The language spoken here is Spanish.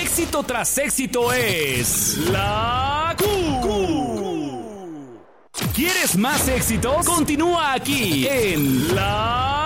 Éxito tras éxito es la Q. ¿Quieres más éxitos? Continúa aquí en la